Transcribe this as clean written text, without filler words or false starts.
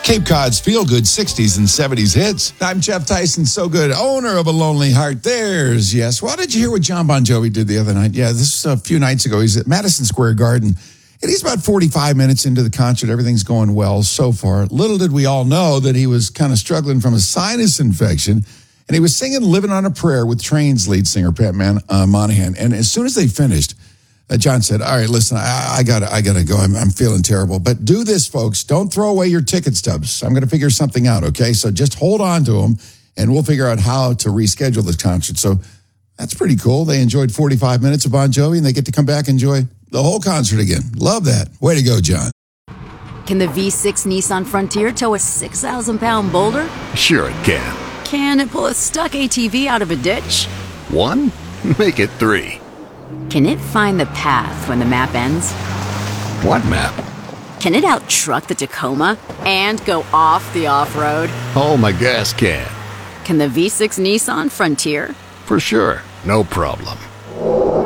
Cape Cod's feel-good 60s and 70s hits. I'm Jeff Tyson, so good, owner of A Lonely Heart. There's yes. Well, did you hear what John Bon Jovi did the other night? Yeah, this was a few nights ago. He's at Madison Square Garden, and he's about 45 minutes into the concert. Everything's going well so far. Little did we all know that he was kind of struggling from a sinus infection, and he was singing Living on a Prayer with Train's lead singer, Pat Monahan. And as soon as they finished, John said, all right, listen, I gotta go. I'm feeling terrible. But do this, folks. Don't throw away your ticket stubs. I'm going to figure something out, okay? So just hold on to them, and we'll figure out how to reschedule this concert. So that's pretty cool. They enjoyed 45 minutes of Bon Jovi, and they get to come back and enjoy the whole concert again. Love that. Way to go, John. Can the V6 Nissan Frontier tow a 6,000-pound boulder? Sure it can. Can it pull a stuck ATV out of a ditch? 1? Make it 3. Can it find the path when the map ends? What map? Can it out-truck the Tacoma and go off the off-road? Oh, my gas can. Can the V6 Nissan Frontier? For sure. No problem.